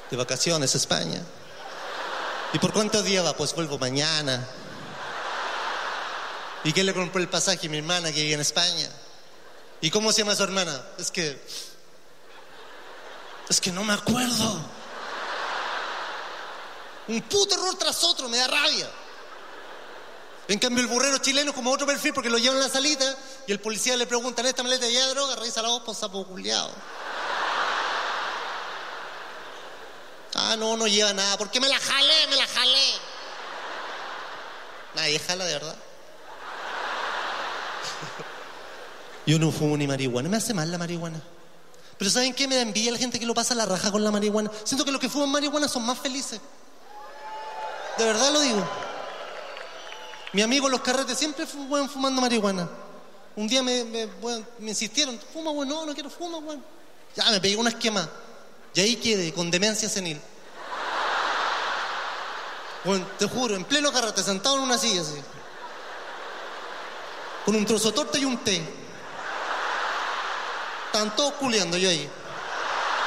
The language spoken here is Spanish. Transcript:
de vacaciones a España. ¿Y por cuántos días va? Pues vuelvo mañana. ¿Y quién le compró el pasaje? Mi hermana que vive en España. ¿Y cómo se llama su hermana? Es que no me acuerdo. Un puto error tras otro, me da rabia. En cambio el burrero chileno es como otro perfil porque lo llevan en la salita y el policía le pregunta: ¿en esta maleta ya de droga? Revisa la voz, pues sapo culiao. Ah, no lleva nada. ¿Por qué me la jalé? Nadie jala, de verdad. Yo no fumo ni marihuana, me hace mal la marihuana. Pero ¿saben qué? Me da envidia la gente que lo pasa a la raja con la marihuana. Siento que los que fuman marihuana son más felices. De verdad lo digo. Mi amigo en los carretes siempre fueron fumando marihuana. Un día me insistieron: fuma, weón. No quiero fumar, weón. Ya me pegué una esquema. Y ahí quedé, con demencia senil. Bueno, te juro, en pleno carrete, sentado en una silla así. Con un trozo de torta y un té. Estaban todos culeando, yo ahí.